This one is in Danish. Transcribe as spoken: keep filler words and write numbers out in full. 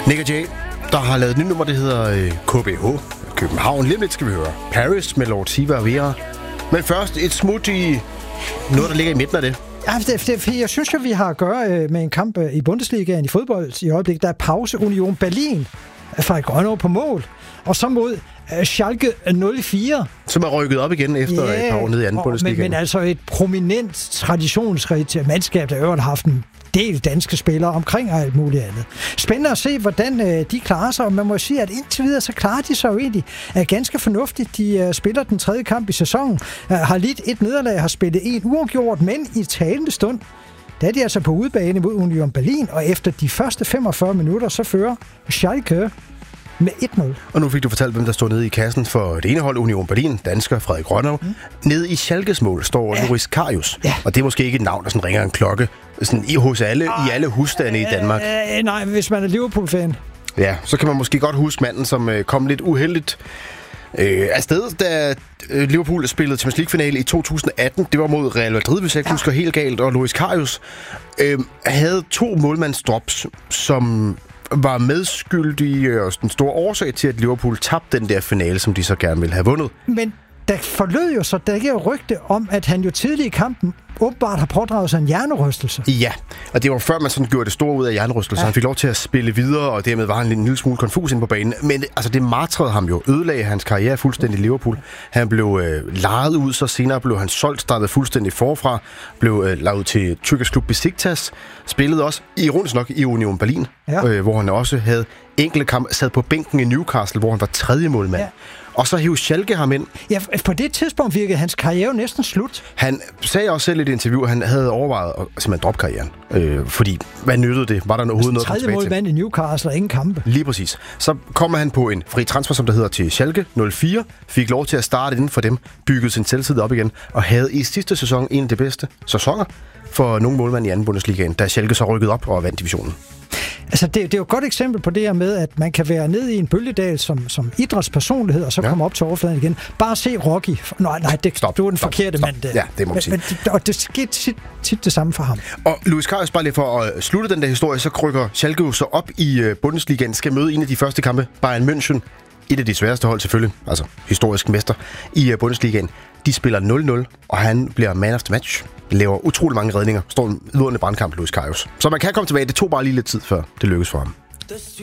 Nick og Jay, der har lavet et nyt nummer, det hedder K B H. København. Lige lidt skal vi høre Paris med Lord Siva og Vera. Men først et smut i noget, der ligger i midten af det. Ja, det, det, jeg synes jo, vi har at gøre med en kamp i Bundesligaen i fodbold i øjeblikket. Der er pause. Union Berlin fra Grønnow på mål. Og så mod Schalke nul fire. Som er rykket op igen efter yeah, et par år nede i anden Bundesliga. Men, men altså et prominent, traditionsrigt mandskab, der øvrigt har haft en del danske spillere omkring og alt muligt andet. Spændende at se, hvordan øh, de klarer sig, og man må sige, at indtil videre, så klarer de sig jo egentlig er ganske fornuftigt. De øh, spiller den tredje kamp i sæsonen, øh, har lidt et nederlag, har spillet en uafgjort, men i talende stund, der er de altså på udebane mod Union Berlin, og efter de første femogfyrre minutter, så fører Schalke med et nul. Og nu fik du fortalt, hvem der stod nede i kassen for det ene hold, Union Berlin, dansker Frederik Grønnow. Mm. Nede i Schalkes mål står ja. Loris Karius. Ja. Og det er måske ikke et navn, der sådan ringer en klokke sådan i hos alle, ah, i alle husstande i Danmark. Øh, nej, hvis man er Liverpool-fan. Ja, så kan man måske godt huske manden, som øh, kom lidt uheldigt øh, afsted, da øh, Liverpool spillede Champions League-finale i to tusind atten. Det var mod Real Madrid, hvis jeg ikke ja. husker helt galt. Og Loris Karius øh, havde to målmandsdrops, som var medskyldige og den store årsag til, at Liverpool tabte den der finale, som de så gerne ville have vundet. Men der forlød jo så, der ikke er rygte om, at han jo tidligere i kampen åbenbart har pådraget sig en hjernerystelse. Ja, og det var før man sådan gjorde det store ud af hjernerystelse. Ja. Han fik lov til at spille videre, og dermed var han en lille smule konfus inde på banen. Men altså, det martrede ham jo, ødelagde hans karriere fuldstændig i Liverpool. Han blev øh, lejet ud, så senere blev han solgt, startede fuldstændig forfra, blev øh, lejet ud til tyrkisk klub Besiktas, spillede også, ironisk nok, i Union Berlin, ja. øh, hvor han også havde enkelte kampe, sad på bænken i Newcastle, hvor han var tredje målmand. Ja. Og så hiv Schalke ham ind. Ja, på det tidspunkt virkede hans karriere næsten slut. Han sagde også selv i et interview, at han havde overvejet at simpelthen droppe karrieren. Øh, fordi, hvad nyttede det? Var der overhovedet noget tredje målmand i Newcastle og ingen kampe. Lige præcis. Så kommer han på en fri transfer, som der hedder, til Schalke nul fire. Fik lov til at starte inden for dem. Byggede sin selvtid op igen. Og havde i sidste sæson en af de bedste sæsoner for nogle målmænd i anden Bundesligaen, da Schalke så rykkede op og vandt divisionen. Altså, det, det er jo et godt eksempel på det her med, at man kan være nede i en bølgedal som, som idrætspersonlighed, og så ja. komme op til overfladen igen. Bare se Rocky. Nej, nej, det, stop, du er den stop, forkerte stop. mand der. Ja, det må man sige. Men, men, og det sker tit, tit det samme for ham. Og Loris Karius, bare lige for at slutte den der historie, så krykker Schalke jo så op i uh, Bundesligaen, skal møde en af de første kampe, Bayern München. Et af de sværeste hold selvfølgelig, altså historisk mester i uh, Bundesligaen. De spiller nul nul, og han bliver man of the match. Laver utrolig mange redninger. Står en vidunderlig brandkamp, Loris Karius. Så man kan komme tilbage. Det tog bare lige lidt tid, før det lykkes for ham.